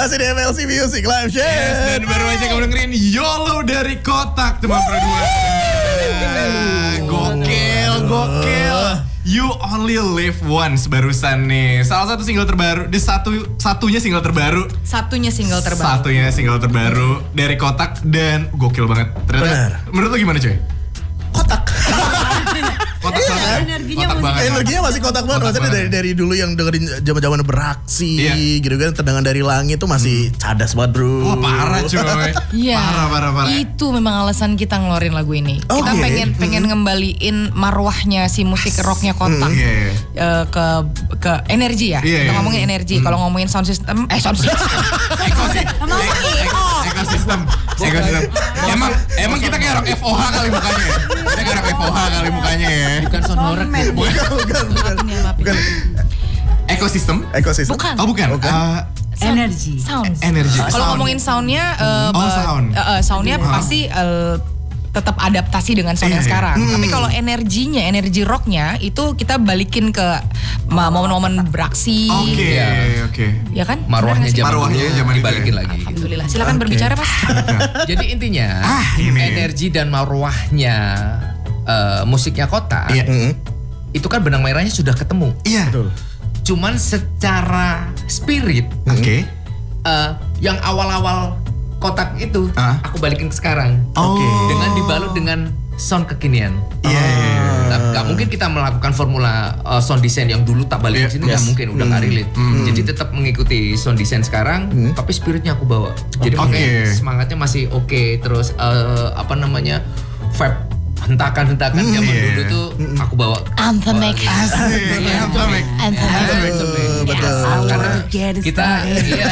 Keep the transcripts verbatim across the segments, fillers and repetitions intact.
Masih di M L C Music Live Show. Yes, dan baru aja kamu dengerin YOLO dari Kotak, teman berdua. Gokil, gokil. You Only Live Once barusan nih. Salah satu single terbaru, di satu satunya single terbaru. Satunya single terbaru. Satunya single terbaru dari Kotak dan gokil banget. Ternyata. Benar. Menurut lo gimana, coy? Kotak. Kotak banget. Energinya Kotak masih- banget. Energinya masih kotak banget. Kotak Maksudnya banget. dari dari dulu yang dengerin zaman-zaman beraksi Iya. gitu kan, tendangan dari langit tuh masih cadas banget, bro. Wah, parah coy. Iya. Parah, parah, parah. Itu memang alasan kita ngeluarin lagu ini. Kita Oke. pengen pengen ngembaliin marwahnya si musik rocknya Kotak. Iya, iya. Eh, ke ke energi ya. Iya, Kita iya. ngomongin energi. Kalau ngomongin sound system, eh sound system. Ekosi- ek- ekosistem ekosistem emang emang kita kayak rock F O H kali mukanya ya? Kita kayak rock F O H kali mukanya ya. Bukan sound horror. bukan, bukan, bukan, Maafin ya, maafin. bukan Ekosistem ekosistem. Bukan. oh bukan Bukan. Eh, Sound- Energi. Sound. energi Kalau sound. ngomongin soundnya, eh, Oh, eh, sound. eh, eh, soundnya Ah. pasti eh, tetap adaptasi dengan sound Iya, yang iya. sekarang. Hmm. Tapi kalau energinya, energi rocknya itu kita balikin ke ma- momen-momen beraksi. Oke Iya. oke Ya kan? Marwahnya Benar nggak sih? zaman Marwahnya dulu zaman itu dibalikin ya. lagi. gitu. Alhamdulillah. Silakan Oke. berbicara, Mas. Jadi intinya Ah, ini. energi dan marwahnya eh, musiknya Kotak Iya. Mm-mm. itu kan benang merahnya sudah ketemu. Iya Betul. Cuman secara spirit oke eh, yang awal-awal Kotak itu Ah. aku balikin ke sekarang. Oh. Dengan dibalut dengan sound kekinian. iya iya, iya. Nah, gak mungkin kita melakukan formula uh, sound design yang dulu tak balik Iya, ke sini, yes. gak mungkin, udah gak relate. Hmm. Jadi tetap mengikuti sound design sekarang, tapi spiritnya aku bawa. Jadi Oke. makanya semangatnya masih oke. Terus uh, apa namanya vibe hentakan-hentakan zaman iya. dulu tuh aku bawa. Anthemic. Asik Anthemic. Anthemic. Betul, betul. Karena get it kita iya.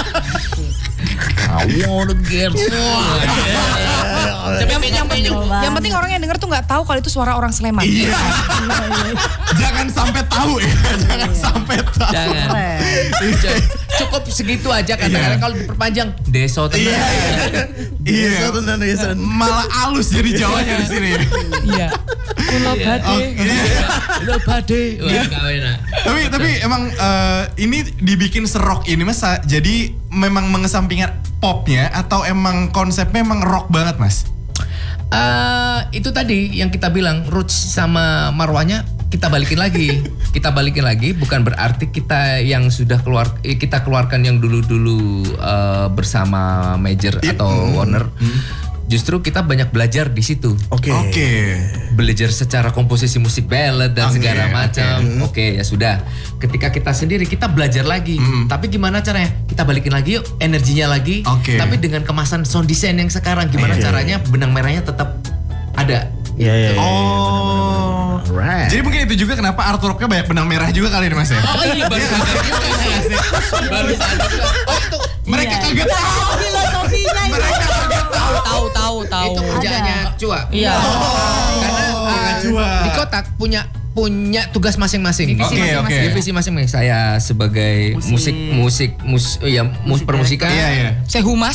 I wanna get Yang, yang penting, yang penting orang yang denger tuh nggak tahu kalau itu suara orang Sleman. Iya. Jangan sampai tahu ya. Jangan sampai tahu. Jangan. Cukup segitu aja kadang-kadang Iya. kalau diperpanjang deso tenang. Iya. Iya, betul, betul. Malah halus jadi Jawanya di sini. Iya. Kulo bade. Lo bade. Wah, kawin ah. Tapi tapi emang eh, ini dibikin serok ini Mas, jadi memang mengesampingkan popnya atau emang konsepnya emang rock banget Mas? Eh, itu tadi yang kita bilang roots sama marwahnya kita balikin lagi. Kita balikin lagi bukan berarti kita yang sudah keluar eh, kita keluarkan yang dulu-dulu eh, bersama Major atau Warner. Justru kita banyak belajar di situ. Oke. Oke. Belajar secara komposisi musik ballad dan Oke, segala oke. macam. Oke, ya sudah. Ketika kita sendiri kita belajar lagi. Mm. Tapi gimana caranya? Kita balikin lagi yuk energinya lagi. Oke. Tapi dengan kemasan sound design yang sekarang gimana Oke. caranya benang merahnya tetap ada. Iya, iya, iya. Oh. Alright. Jadi mungkin itu juga kenapa artworknya banyak benang merah juga kali ini Mas ya? Oh iya baru sadar juga sih. Baru sadar juga. Oh itu Mereka Iya. kagak tahu. Filosofinya itu. Mereka kagak tahu. Tahu tahu tahu. itu kerjaannya Cua. Iya. Karena uh, Cua. di Kotak punya punya tugas masing-masing. Divisi Oke, masing-masing. oke. Divisi masing-masing. Saya sebagai musik musik mus ya mus permusikan. Iya iya. Saya humas.